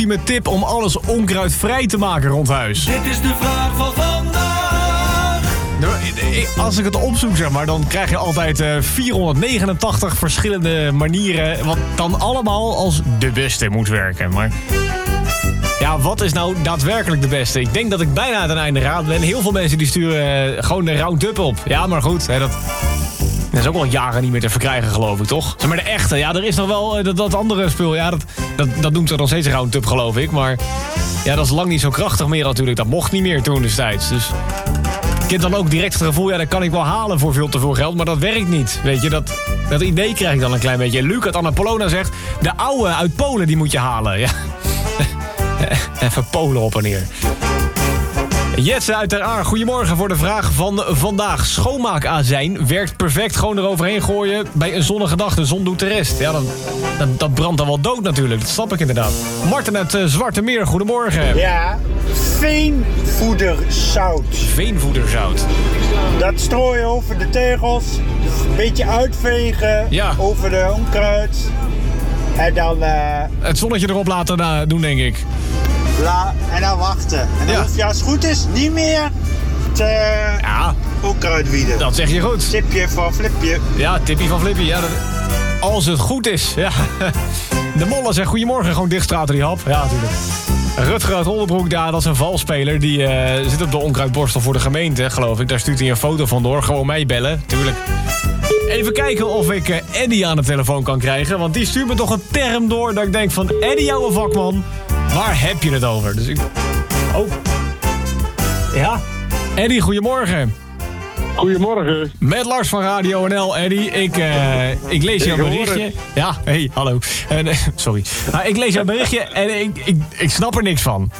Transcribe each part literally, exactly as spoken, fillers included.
Met tip om alles onkruidvrij te maken rond huis. Dit is de vraag van vandaag. Nou, als ik het opzoek, zeg maar, dan krijg je altijd uh, vierhonderdnegenentachtig verschillende manieren, wat dan allemaal als de beste moet werken. Maar ja, wat is nou daadwerkelijk de beste? Ik denk dat ik bijna aan het einde raad ben. Heel veel mensen die sturen uh, gewoon de Roundup op. Ja, maar goed, hè, dat... Dat is ook al jaren niet meer te verkrijgen, geloof ik, toch? Zeg maar de echte. Ja, er is nog wel uh, dat, dat andere spul. Ja, dat, dat, dat noemt ze nog steeds Roundup, geloof ik. Maar ja, dat is lang niet zo krachtig meer natuurlijk. Dat mocht niet meer toen destijds. Dus ik heb dan ook direct het gevoel... ja, dat kan ik wel halen voor veel te veel geld. Maar dat werkt niet, weet je. Dat, dat idee krijg ik dan een klein beetje. Luc uit Annapolona zegt... de oude uit Polen, die moet je halen. Ja. Even Polen op en neer. Jetse uit Ter Aar, goedemorgen voor de vraag van vandaag. Schoonmaakazijn werkt perfect, gewoon eroverheen gooien bij een zonnige dag. De zon doet de rest. Ja, dan, dat, dat brandt dan wel dood natuurlijk, dat snap ik inderdaad. Marten uit uh, Zwarte Meer, goedemorgen. Ja, veenvoederzout. Veenvoederzout. Dat strooien over de tegels, een beetje uitvegen, ja. Over de onkruid. En dan... Uh, het zonnetje erop laten uh, doen, denk ik. La, en dan wachten. En dan ja. hoef je als het goed is niet meer te ja. onkruidwieden. Dat zeg je goed. Tipje van Flipje. Ja, tipje van Flippy. Ja, dat... Als het goed is. Ja. De Molle zegt goedemorgen, gewoon dichtstraten die hap. Ja, natuurlijk. Rutger uit Hollenbroek, ja, dat is een valspeler. Die uh, zit op de onkruidborstel voor de gemeente, geloof ik. Daar stuurt hij een foto van door. Gewoon mij bellen, tuurlijk. Even kijken of ik uh, Eddie aan de telefoon kan krijgen. Want die stuurt me toch een term door dat ik denk van... Eddie, jouw vakman, waar heb je het over? Dus ik... Oh. Ja. Eddie, goedemorgen. Goedemorgen. Met Lars van Radio N L, Eddie. Ik, uh, ik lees jouw berichtje. Ja, hey, hallo. En, uh, sorry. Uh, ik lees jouw berichtje en ik, ik, ik snap er niks van.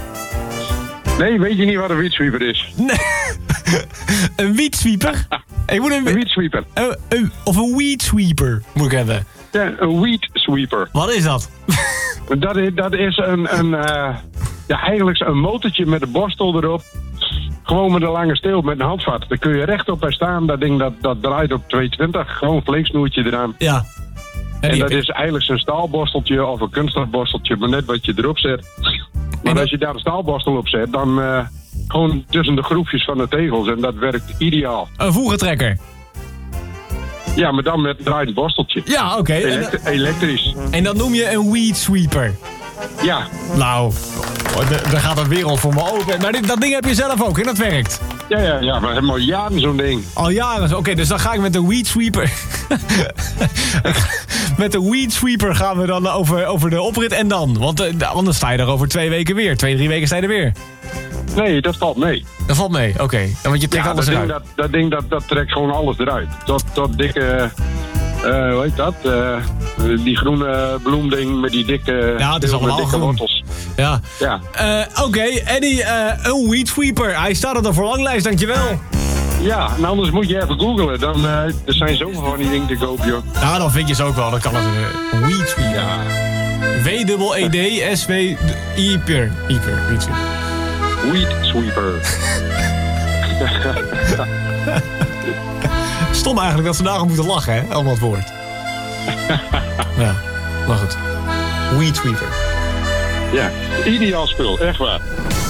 Nee, weet je niet wat een weedsweeper is? Nee. Een weedsweeper? Ik moet een, een weedsweeper. Een, een, of een weedsweeper moet ik hebben. Ja, een weedsweeper. Wat is dat? Dat is, dat is een, een uh, ja, eigenlijk een motortje met een borstel erop. Gewoon met een lange steel met een handvat. Daar kun je rechtop bij staan. Dat ding dat, dat draait op tweehonderdtwintig. Gewoon een flinksnoertje eraan. Ja. En, en dat is eigenlijk zo'n staalborsteltje of een kunststofborsteltje, maar net wat je erop zet. Maar als je daar een staalborstel op zet, dan uh, gewoon tussen de groepjes van de tegels. En dat werkt ideaal. Een voegentrekker. Ja, maar dan met een draaiend borsteltje. Ja, oké. Okay. Elekt- elektrisch. En dat noem je een weed sweeper. Ja. Nou, daar gaat een wereld voor me open. Maar dit, dat ding heb je zelf ook en dat werkt. Ja, ja, ja, maar helemaal jaren zo'n ding. Al jaren, oké, okay, dus dan ga ik met de weed sweeper. Met de weed sweeper gaan we dan over, over de oprit en dan. Want uh, anders sta je er over twee weken weer. Twee, drie weken sta je er weer. Nee, dat valt mee. Dat valt mee, oké. Okay. Want je trekt ja, alles dat eruit. Ding, dat, dat ding dat, dat trekt gewoon alles eruit. Tot, tot dikke... Uh, hoe heet dat? Uh, die groene bloemding met die dikke... Ja, het is allemaal dikke groen. wortels. Ja. ja. Uh, Oké, okay, Eddie, uh, een weed sweeper. Hij staat op de verlanglijst, dankjewel. Ja, en anders moet je even googlen. Dan, uh, er zijn zoveel van die dingen te koop, joh. Nou, dan vind je ze ook wel. Dan kan het een uh, weed sweeper. Ja. W-E-E-D S W Ieper. Ieper, weed sweeper. Weed sweeper. Stom eigenlijk dat ze daarom moeten lachen, hè? Allemaal het woord. Ja, maar goed. Weed sweeper. Ja, ideaal spul, echt waar.